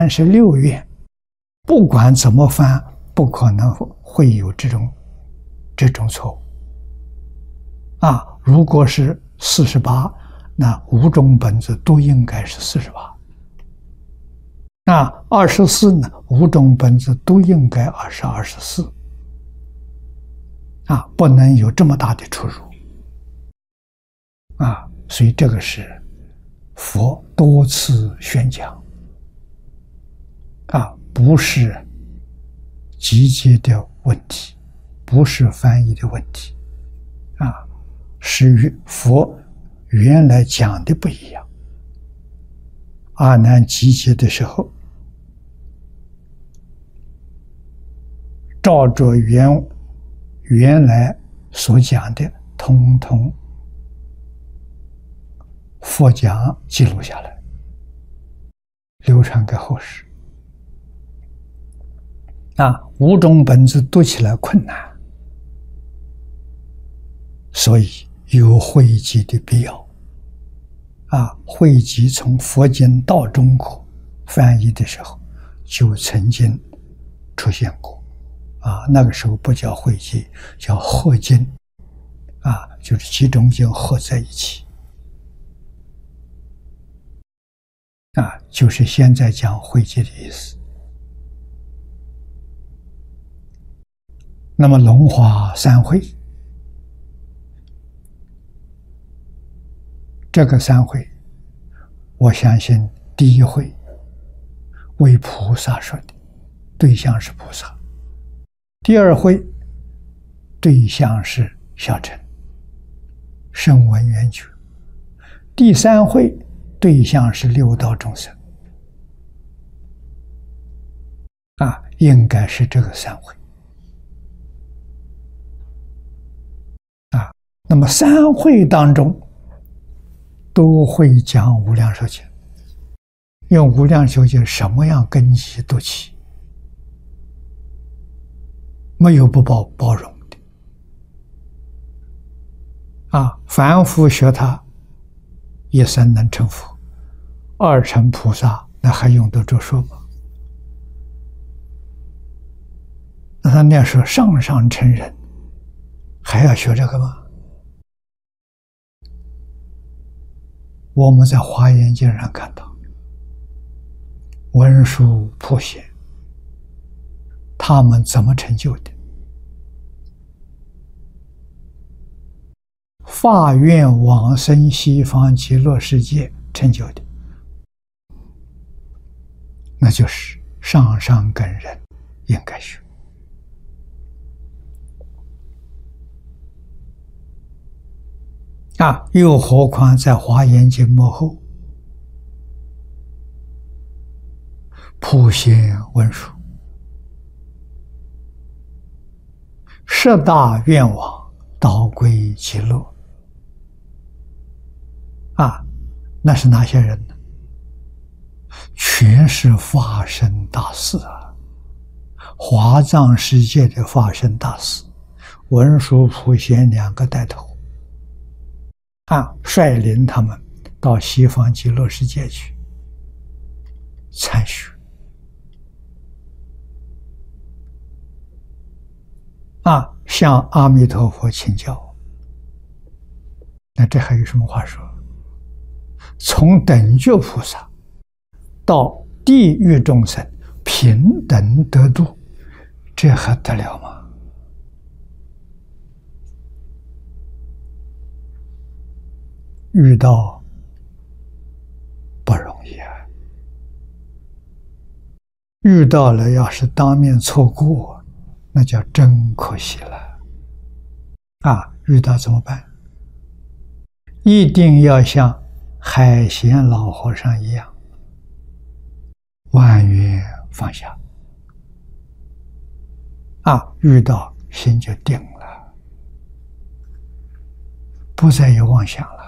36愿，不管怎么翻，不可能会有这种错误。如果是48，那5种本子都应该是48。24呢，5种本子都应该24。不能有这么大的出入。所以这个是佛多次宣讲。不是集结的问题，不是翻译的问题。是与佛原来讲的不一样。阿难集结的时候，照着原来所讲的，通通佛讲记录下来，流传给后世。5种本子读起来困难，所以有汇集的必要。汇集从佛经到中国翻译的时候，就曾经出现过。那个时候不叫汇集，叫合经。就是几种经合在一起。就是现在讲汇集的意思。那么龙华三会，这个三会，我相信第一会为菩萨说的，对象是菩萨；第二会对象是小乘声闻缘觉；第三会对象是六道众生。应该是这个三会。那么三会当中都会讲无量寿经，用无量寿经什么样根基都起，没有不包容的。凡夫学他一生能成佛，二成菩萨，那还用得着说吗？那他那时候上成人，还要学这个吗？我们在华严经上看到，文殊普贤他们怎么成就的？发愿往生西方极乐世界成就的，那就是上根人应该学。又何况在华严经末后，普贤文殊10大愿望导归极乐。那是哪些人呢？全是法身大士华藏世界的法身大士，文殊普贤2个带头，率领他们到西方极乐世界去参学。向阿弥陀佛请教。那这还有什么话说？从等觉菩萨到地狱众生平等得度，这还得了吗？遇到不容易遇到了要是当面错过，那叫真可惜了。遇到怎么办？一定要像海贤老和尚一样，万缘放下。遇到心就定了，不再有妄想了。